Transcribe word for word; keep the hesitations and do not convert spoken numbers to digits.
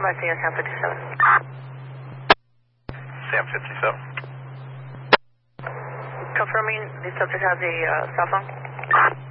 requesting a Sam fifty-seven. Sam fifty-seven. Confirming the subject has a uh, cell phone.